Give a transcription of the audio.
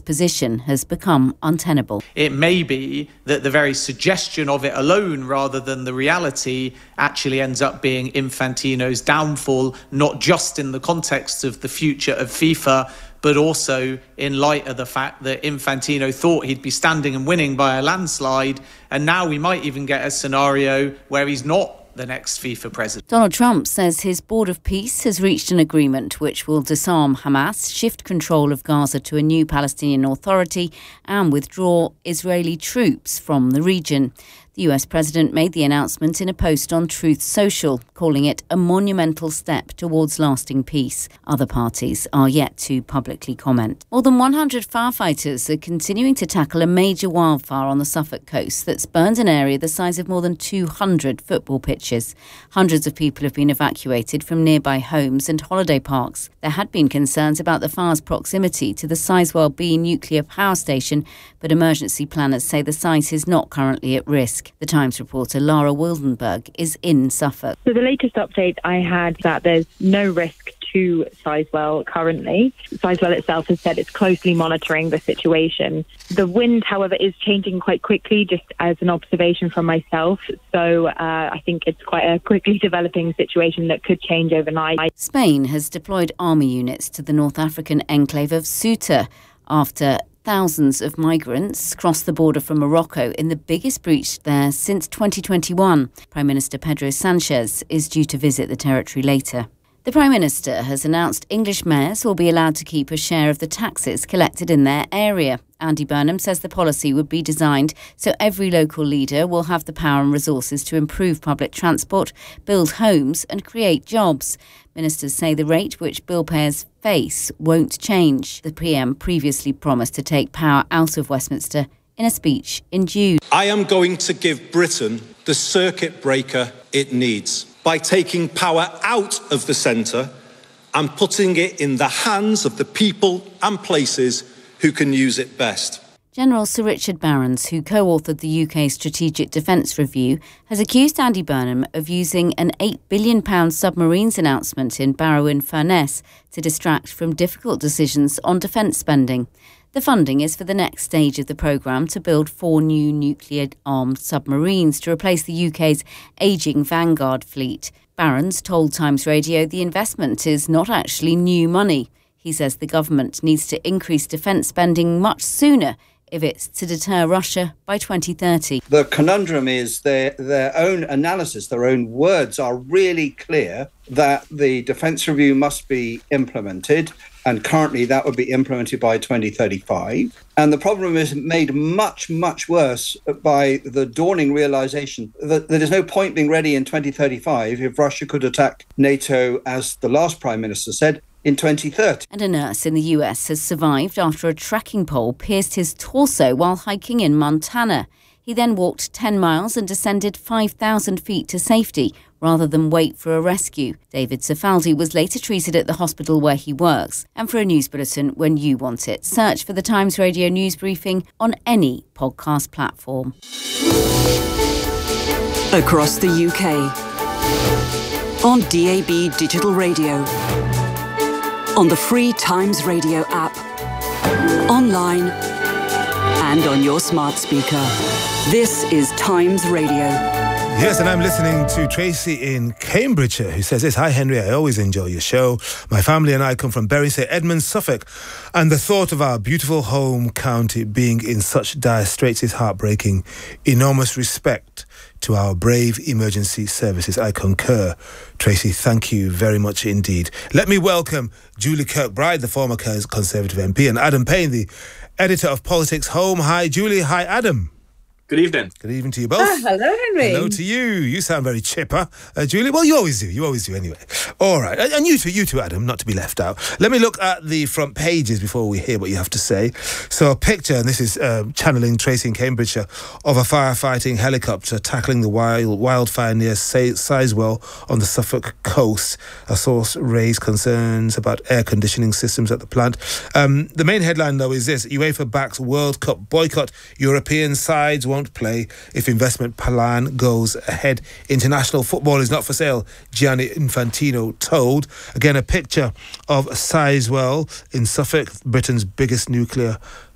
position has become untenable. It may be that the very suggestion of it alone, rather than the reality, actually ends up being Infantino's downfall, not just in the context of the future of FIFA, but also in light of the fact that Infantino thought he'd be standing and winning by a landslide, and now we might even get a scenario where he's not the next FIFA president. Donald Trump says his Board of Peace has reached an agreement which will disarm Hamas, shift control of Gaza to a new Palestinian Authority and withdraw Israeli troops from the region. The US President made the announcement in a post on Truth Social, calling it a monumental step towards lasting peace. Other parties are yet to publicly comment. More than 100 firefighters are continuing to tackle a major wildfire on the Suffolk coast that's burned an area the size of more than 200 football pitches. Hundreds of people have been evacuated from nearby homes and holiday parks. There had been concerns about the fire's proximity to the Sizewell B nuclear power station, but emergency planners say the site is not currently at risk. The Times reporter Lara Wildenberg is in Suffolk. So the latest update I had that there's no risk to Sizewell currently. Sizewell itself has said it's closely monitoring the situation. The wind, however, is changing quite quickly, just as an observation from myself. So I think it's quite a quickly developing situation that could change overnight. Spain has deployed army units to the North African enclave of Ceuta after thousands of migrants crossed the border from Morocco in the biggest breach there since 2021. Prime Minister Pedro Sanchez is due to visit the territory later. The Prime Minister has announced English mayors will be allowed to keep a share of the taxes collected in their area. Andy Burnham says the policy would be designed so every local leader will have the power and resources to improve public transport, build homes and create jobs. Ministers say the rate which bill payers face won't change. The PM previously promised to take power out of Westminster in a speech in June. I am going to give Britain the circuit breaker it needs by taking power out of the centre and putting it in the hands of the people and places who can use it best. General Sir Richard Barrons, who co-authored the UK Strategic Defence Review, has accused Andy Burnham of using an £8 billion submarines announcement in Barrow-in-Furness to distract from difficult decisions on defence spending. The funding is for the next stage of the programme to build 4 new nuclear-armed submarines to replace the UK's ageing Vanguard fleet. Barrons told Times Radio the investment is not actually new money. He says the government needs to increase defence spending much sooner if it's to deter Russia by 2030. The conundrum is their own analysis, their own words are really clear that the Defence Review must be implemented, and currently that would be implemented by 2035. And the problem is made much, much worse by the dawning realisation that there's no point being ready in 2035 if Russia could attack NATO, as the last Prime Minister said, in 2030. And a nurse in the US has survived after a trekking pole pierced his torso while hiking in Montana. He then walked 10 miles and descended 5,000 feet to safety rather than wait for a rescue. David Cifaldi was later treated at the hospital where he works. And for a news bulletin when you want it, search for the Times Radio News Briefing on any podcast platform. Across the UK, on DAB Digital Radio, on the free Times Radio app, online and on your smart speaker. This is Times Radio. Yes, and I'm listening to Tracy in Cambridgeshire, who says this: "Hi Henry, I always enjoy your show. My family and I come from Bury St Edmunds, Suffolk, and the thought of our beautiful home county being in such dire straits is heartbreaking. Enormous respect to our brave emergency services. I concur." Tracy, thank you very much indeed. Let me welcome Julie Kirkbride, the former Conservative MP, and Adam Payne, the editor of Politics Home. Hi Julie, hi Adam. Good evening. Good evening to you both. Hello, Henry. Hello to you. You sound very chipper, Julie. Well, you always do. You always do anyway. All right. And you too, Adam, not to be left out. Let me look at the front pages before we hear what you have to say. So a picture, and this is channeling Tracy in Cambridgeshire, of a firefighting helicopter tackling the wildfire near Sizewell on the Suffolk coast. A source raised concerns about air conditioning systems at the plant. The main headline, though, is this: UEFA backs World Cup boycott. European sides won't play if investment plan goes ahead. International football is not for sale, Gianni Infantino told. Again, a picture of Sizewell in Suffolk, Britain's biggest nuclear